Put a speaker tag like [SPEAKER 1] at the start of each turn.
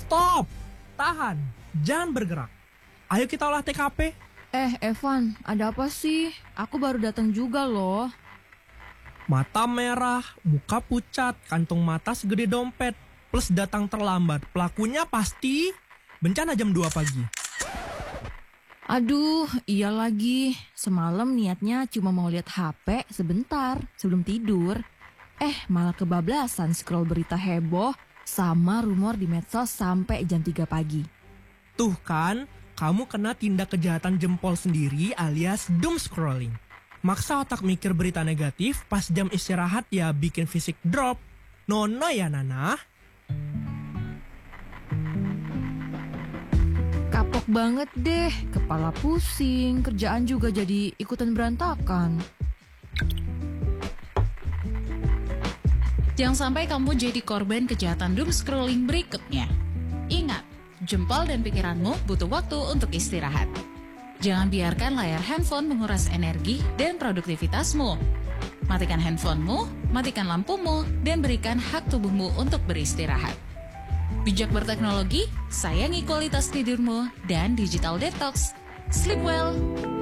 [SPEAKER 1] Stop! Tahan! Jangan bergerak. Ayo kita olah TKP.
[SPEAKER 2] Evan, ada apa sih? Aku baru datang juga loh.
[SPEAKER 1] Mata merah, muka pucat, kantung mata segede dompet, plus datang terlambat. Pelakunya pasti bencana jam 2 pagi.
[SPEAKER 2] Aduh, iya lagi. Semalam niatnya cuma mau lihat HP sebentar sebelum tidur. Malah kebablasan scroll berita heboh sama rumor di medsos sampai jam 3 pagi.
[SPEAKER 1] Tuh kan, kamu kena tindak kejahatan jempol sendiri alias doom scrolling. Maksa otak mikir berita negatif, pas jam istirahat ya bikin fisik drop. Nono ya Nana.
[SPEAKER 2] Kapok banget deh, kepala pusing, kerjaan juga jadi ikutan berantakan.
[SPEAKER 3] Jangan sampai kamu jadi korban kejahatan doom scrolling berikutnya. Ingat, jempol dan pikiranmu butuh waktu untuk istirahat. Jangan biarkan layar handphone menguras energi dan produktivitasmu. Matikan handphonemu, matikan lampumu, dan berikan hak tubuhmu untuk beristirahat. Bijak berteknologi, sayangi kualitas tidurmu, dan digital detox. Sleep well!